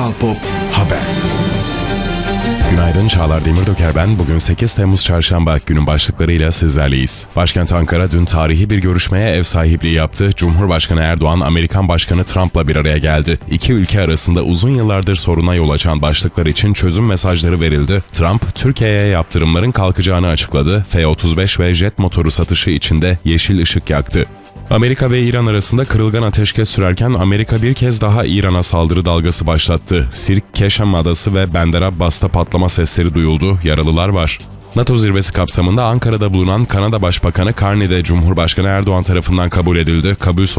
Kral Pop Haber. Günaydın, Çağlar Demirdoker ben. Bugün 8 Temmuz Çarşamba, günün başlıklarıyla sizlerleyiz. Başkent Ankara dün tarihi bir görüşmeye ev sahipliği yaptı. Cumhurbaşkanı Erdoğan, Amerikan Başkanı Trump'la bir araya geldi. İki ülke arasında uzun yıllardır soruna yol açan başlıklar için çözüm mesajları verildi. Trump, Türkiye'ye yaptırımların kalkacağını açıkladı. F-35 ve jet motoru satışı için de yeşil ışık yaktı. Amerika ve İran arasında kırılgan ateşkes sürerken Amerika bir kez daha İran'a saldırı dalgası başlattı. Sirk, Keşem Adası ve Bandar Abbas'ta patlama sesleri duyuldu, yaralılar var. NATO zirvesi kapsamında Ankara'da bulunan Kanada Başbakanı Carney de Cumhurbaşkanı Erdoğan tarafından kabul edildi. Kabul